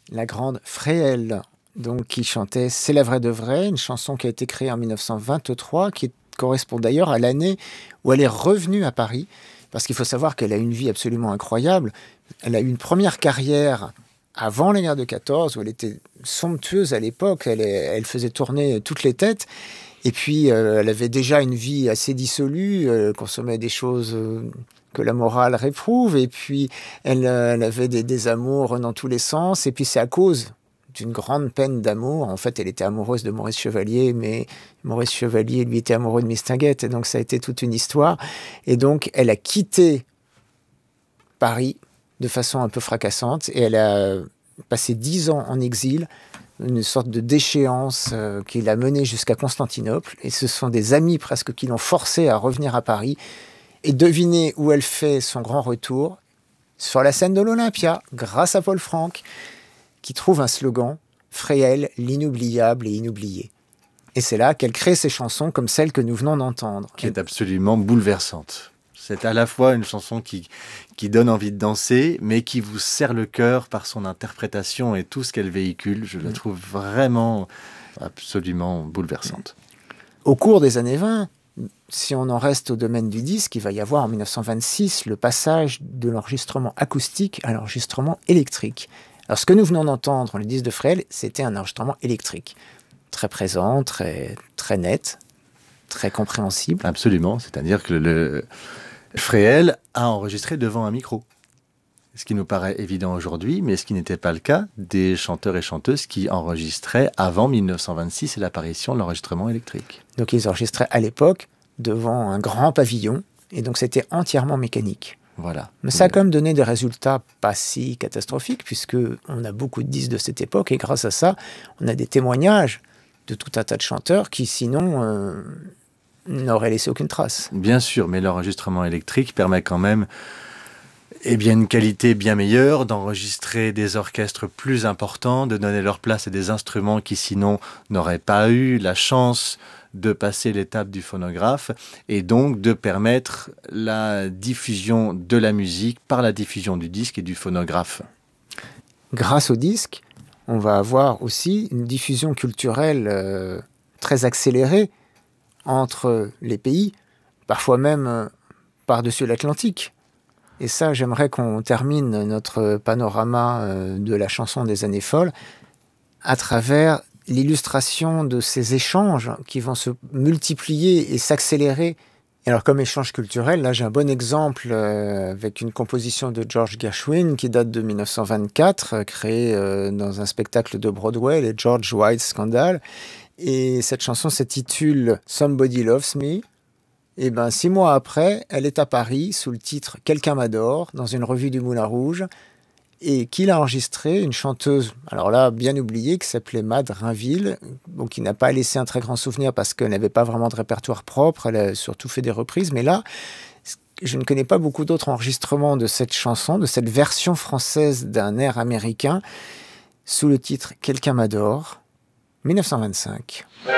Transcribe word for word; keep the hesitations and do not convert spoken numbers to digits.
la grande Fréhel, donc, qui chantait « C'est la vraie de vraie », une chanson qui a été créée en mille neuf cent vingt-trois, qui correspond d'ailleurs à l'année où elle est revenue à Paris, parce qu'il faut savoir qu'elle a une vie absolument incroyable. Elle a eu une première carrière avant la guerre de quatorze, où elle était somptueuse à l'époque, elle, elle faisait tourner toutes les têtes, et puis euh, elle avait déjà une vie assez dissolue, elle consommait des choses euh, que la morale réprouve, et puis elle, euh, elle avait des, des amours dans tous les sens, et puis c'est à cause d'une grande peine d'amour. En fait, elle était amoureuse de Maurice Chevalier, mais Maurice Chevalier, lui, était amoureux de Mistinguett, et donc ça a été toute une histoire. Et donc, elle a quitté Paris de façon un peu fracassante, et elle a passé dix ans en exil, une sorte de déchéance euh, qui l'a menée jusqu'à Constantinople, et ce sont des amis presque qui l'ont forcée à revenir à Paris, et devinez où elle fait son grand retour, sur la scène de l'Olympia, grâce à Paul Franck, qui trouve un slogan, « Fréhel, l'inoubliable et inoublié ». Et c'est là qu'elle crée ces chansons comme celle que nous venons d'entendre. Qui est absolument bouleversante. C'est à la fois une chanson qui, qui donne envie de danser, mais qui vous serre le cœur par son interprétation et tout ce qu'elle véhicule. Je la trouve vraiment absolument bouleversante. Au cours des années vingt, si on en reste au domaine du disque, il va y avoir en mille neuf cent vingt-six le passage de l'enregistrement acoustique à l'enregistrement électrique. Alors, ce que nous venons d'entendre, le disque de Fréhel, c'était un enregistrement électrique. Très présent, très, très net, très compréhensible. Absolument, c'est-à-dire que le Fréhel a enregistré devant un micro. Ce qui nous paraît évident aujourd'hui, mais ce qui n'était pas le cas des chanteurs et chanteuses qui enregistraient avant mille neuf cent vingt-six et l'apparition de l'enregistrement électrique. Donc, ils enregistraient à l'époque devant un grand pavillon, et donc c'était entièrement mécanique. Voilà. Mais ça a quand même donné des résultats pas si catastrophiques, puisqu'on a beaucoup de disques de cette époque, et grâce à ça, on a des témoignages de tout un tas de chanteurs qui, sinon, euh, n'auraient laissé aucune trace. Bien sûr, mais l'enregistrement électrique permet quand même eh bien, une qualité bien meilleure, d'enregistrer des orchestres plus importants, de donner leur place à des instruments qui, sinon, n'auraient pas eu la chance de passer l'étape du phonographe, et donc de permettre la diffusion de la musique par la diffusion du disque et du phonographe. Grâce au disque, on va avoir aussi une diffusion culturelle euh, très accélérée entre les pays, parfois même euh, par-dessus l'Atlantique. Et ça, j'aimerais qu'on termine notre panorama euh, de la chanson des années folles à travers l'illustration de ces échanges qui vont se multiplier et s'accélérer. Et alors, comme échange culturel, là j'ai un bon exemple euh, avec une composition de George Gershwin qui date de mille neuf cent vingt-quatre, euh, créée euh, dans un spectacle de Broadway, les George White Scandal. Et cette chanson s'intitule « Somebody Loves Me ». Et ben six mois après, elle est à Paris sous le titre « Quelqu'un m'adore » dans une revue du Moulin Rouge. Et qui l'a enregistré, une chanteuse, alors là, bien oubliée, qui s'appelait Mad Rainville, donc qui n'a pas laissé un très grand souvenir parce qu'elle n'avait pas vraiment de répertoire propre, elle a surtout fait des reprises, mais là, je ne connais pas beaucoup d'autres enregistrements de cette chanson, de cette version française d'un air américain, sous le titre « Quelqu'un m'adore », mille neuf cent vingt-cinq.